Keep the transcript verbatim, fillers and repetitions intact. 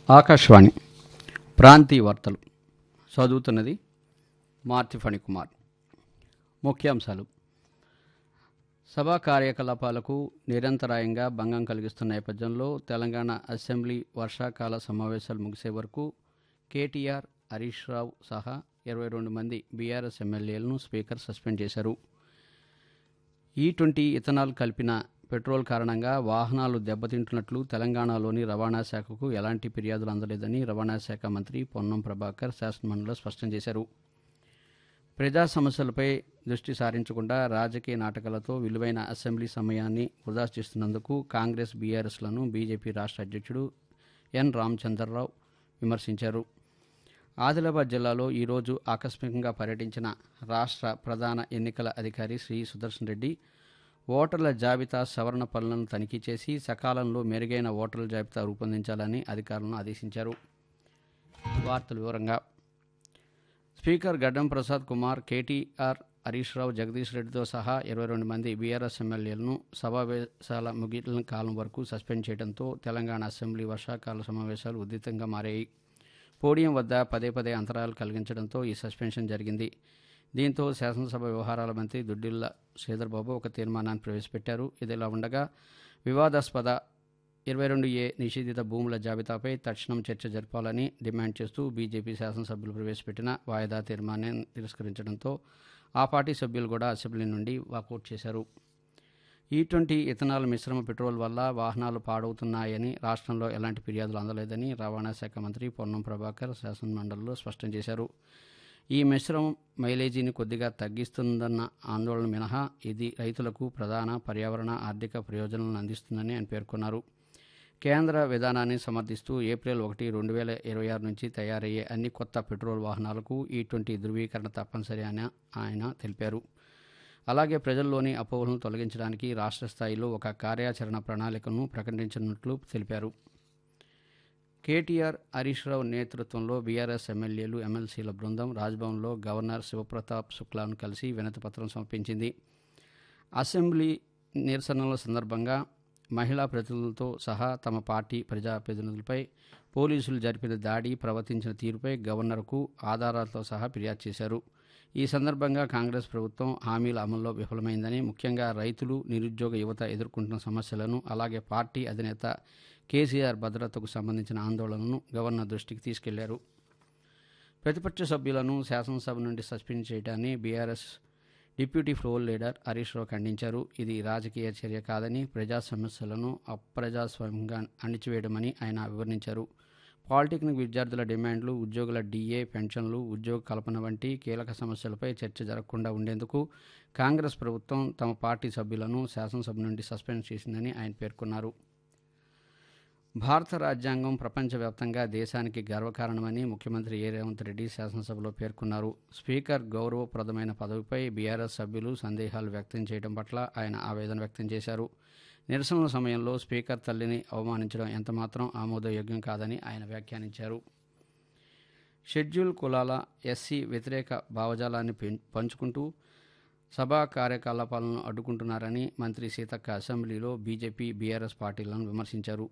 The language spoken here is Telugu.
ఆకాశవాణి ప్రాంతీయ వార్తలు చదువుతున్నది మార్తి ఫణికుమార్. ముఖ్యాంశాలు: సభా కార్యకలాపాలకు నిరంతరాయంగా భంగం కలిగిస్తున్న నేపథ్యంలో తెలంగాణ అసెంబ్లీ వర్షాకాల సమావేశాలు ముగిసే వరకు కేటీఆర్, హరీష్ రావు సహా ఇరవై రెండు మంది బీఆర్ఎస్ ఎమ్మెల్యేలను స్పీకర్ సస్పెండ్ చేశారు. ఈ ట్వంటీ ఇథనాల్ కలిపిన పెట్రోల్ కారణంగా వాహనాలు దెబ్బతింటున్నట్లు తెలంగాణలోని రవాణా శాఖకు ఎలాంటి ఫిర్యాదులు అందలేదని రవాణా శాఖ మంత్రి పొన్నం ప్రభాకర్ శాసనమండలిలో స్పష్టం చేశారు. ప్రజా సమస్యలపై దృష్టి సారించకుండా రాజకీయ నాటకాలతో విలువైన అసెంబ్లీ సమయాన్ని వృధా చేస్తున్నందుకు కాంగ్రెస్, బీఆర్ఎస్లను బీజేపీ రాష్ట్ర అధ్యక్షుడు ఎన్ రామచంద్రరావు విమర్శించారు. ఆదిలాబాద్ జిల్లాలో ఈరోజు ఆకస్మికంగా పర్యటించిన రాష్ట్ర ప్రధాన ఎన్నికల అధికారి శ్రీ సుదర్శన్ రెడ్డి ఓటర్ల జాబితా సవరణ పనులను తనిఖీ చేసి సకాలంలో మెరుగైన ఓటర్ల జాబితా రూపొందించాలని అధికారులను ఆదేశించారు. వార్తల వివరంగా స్పీకర్ గడ్డం ప్రసాద్ కుమార్, కేటీఆర్, హరీష్ రావు, జగదీష్ రెడ్డితో సహా ఇరవై రెండు మంది బీఆర్ఎస్ ఎమ్మెల్యేలను సమావేశాల ముగిసిన కాలం వరకు సస్పెండ్ చేయడంతో తెలంగాణ అసెంబ్లీ వర్షాకాల సమావేశాలు ఉధృతంగా మారాయి. పోడియం వద్ద పదే పదే అంతరాయాలు కలిగించడంతో ఈ సస్పెన్షన్ జరిగింది. దీంతో శాసనసభ వ్యవహారాల మంత్రి దుడ్డిల్ల శ్రీధర్బాబు ఒక తీర్మానాన్ని ప్రవేశపెట్టారు. ఇదిలా ఉండగా వివాదాస్పద ఇరవై రెండు ఏ నిషేధిత భూముల జాబితాపై తక్షణం చర్చ జరపాలని డిమాండ్ చేస్తూ బీజేపీ శాసనసభ్యులు ప్రవేశపెట్టిన వాయిదా తీర్మానాన్ని తిరస్కరించడంతో ఆ పార్టీ సభ్యులు కూడా అసెంబ్లీ నుండి వాకౌట్ చేశారు. ఈ ట్వంటీ ఇథనాల్ మిశ్రమ పెట్రోల్ వల్ల వాహనాలు పాడవుతున్నాయని రాష్ట్రంలో ఎలాంటి ఫిర్యాదులు అందలేదని రవాణా శాఖ మంత్రి పొన్నం ప్రభాకర్ శాసనమండలిలో స్పష్టం చేశారు. ఈ మిశ్రమం మైలేజీని కొద్దిగా తగ్గిస్తుందన్న ఆందోళన మినహా ఇది రైతులకు ప్రధాన పర్యావరణ, ఆర్థిక ప్రయోజనాలను అందిస్తుందని ఆయన పేర్కొన్నారు. కేంద్ర విధానాన్ని సమర్థిస్తూ ఏప్రిల్ ఒకటి రెండు వేల ఇరవై ఆరు నుంచి తయారయ్యే అన్ని కొత్త పెట్రోల్ వాహనాలకు ఈ ట్వంటీ ధృవీకరణ తప్పనిసరి అని ఆయన తెలిపారు. అలాగే ప్రజల్లోని అపోహలను తొలగించడానికి రాష్ట్ర స్థాయిలో ఒక కార్యాచరణ ప్రణాళికను ప్రకటించనున్నట్లు తెలిపారు. కేటీఆర్, హరీష్ రావు నేతృత్వంలో బీఆర్ఎస్ ఎమ్మెల్యేలు, ఎమ్మెల్సీల బృందం రాజ్భవన్లో గవర్నర్ శివప్రతాప్ శుక్లాను కలిసి వినతిపత్రం సమర్పించింది. అసెంబ్లీ నిరసనల సందర్భంగా మహిళా ప్రతినిధులతో సహా తమ పార్టీ ప్రజాప్రతినిధులపై పోలీసులు జరిపిన దాడి, ప్రవర్తించిన తీరుపై గవర్నర్కు ఆధారాలతో సహా ఫిర్యాదు చేశారు. ఈ సందర్భంగా కాంగ్రెస్ ప్రభుత్వం హామీల అమల్లో విఫలమైందని, ముఖ్యంగా రైతులు, నిరుద్యోగ యువత ఎదుర్కొంటున్న సమస్యలను, అలాగే పార్టీ అధినేత కేసీఆర్ భద్రతకు సంబంధించిన ఆందోళనను గవర్నర్ దృష్టికి తీసుకెళ్లారు. ప్రతిపక్ష సభ్యులను శాసనసభ నుండి సస్పెండ్ చేయడాన్ని BRS deputy floor leader Harish Rao ఖండించారు. ఇది రాజకీయ చర్య కాదని, ప్రజా సమస్యలను అప్రజాస్వామ్యంగా అణిచివేయడమని ఆయన వివరించారు. పాలిటెక్నిక్ విద్యార్థుల డిమాండ్లు, ఉద్యోగుల డీఏ, పెన్షన్లు, ఉద్యోగ కల్పన వంటి కీలక సమస్యలపై చర్చ జరగకుండా ఉండేందుకు కాంగ్రెస్ ప్రభుత్వం తమ పార్టీ సభ్యులను శాసనసభ నుండి సస్పెండ్ చేసిందని ఆయన పేర్కొన్నారు. భారత రాజ్యాంగం ప్రపంచవ్యాప్తంగా దేశానికి గర్వకారణమని ముఖ్యమంత్రి ఏ రేవంత్ రెడ్డి శాసనసభలో పేర్కొన్నారు. స్పీకర్ గౌరవప్రదమైన పదవిపై బీఆర్ఎస్ సభ్యులు సందేహాలు వ్యక్తం చేయడం పట్ల ఆయన ఆవేదన వ్యక్తం చేశారు. నిరసనల సమయంలో స్పీకర్ తల్లిని అవమానించడం ఎంతమాత్రం ఆమోదయోగ్యం కాదని ఆయన వ్యాఖ్యానించారు. షెడ్యూల్ కులాల ఎస్సీ వ్యతిరేక భావజాలాన్ని పంచుకుంటూ సభా కార్యకలాపాలను అడ్డుకుంటున్నారని మంత్రి సీతక్క అసెంబ్లీలో బీజేపీ, బీఆర్ఎస్ పార్టీలను విమర్శించారు.